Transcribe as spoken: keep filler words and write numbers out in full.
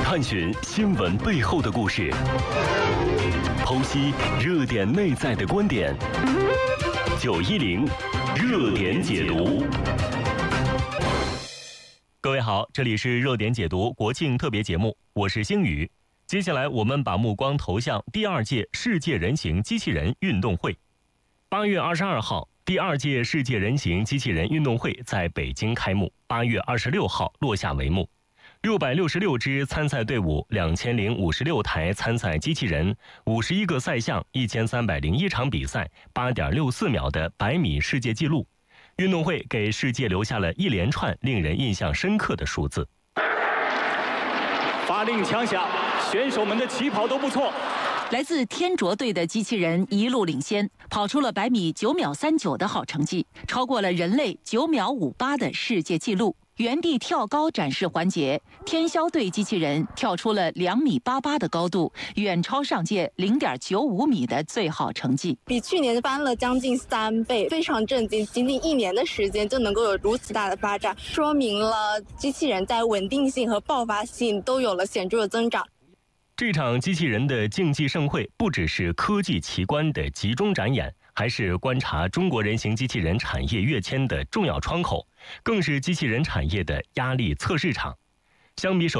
探寻新闻背后的故事，剖析热点内在的观点。九一零热点解读。各位好，这里是热点解读国庆特别节目，我是星宇。接下来我们把目光投向第二届世界人形机器人运动会。八月二十二号，第二届世界人形机器人运动会在北京开幕，八月二十六号落下帷幕。六百六十六支参赛队伍，两千零五十六台参赛机器人，五十一个赛项，一千三百零一场比赛，八点六四秒的百米世界纪录。运动会给世界留下了一连串令人印象深刻的数字。 发令枪响，选手们的起跑都不错。 来自天卓队的机器人一路领先，跑出了百米九秒三九的好成绩，超过了人类九秒五八的世界纪录。原地跳高展示环节，天霄队机器人跳出了两米八八的高度，远超上届零点九五米的最好成绩， 比去年翻了将近三倍，非常震惊！仅仅一年的时间就能够有如此大的发展，说明了机器人在稳定性和爆发性都有了显著的增长。 这场机器人的竞技盛会不只是科技奇观的集中展演，还是观察中国人形机器人产业跃迁的重要窗口，更是机器人产业的压力测试场。相比手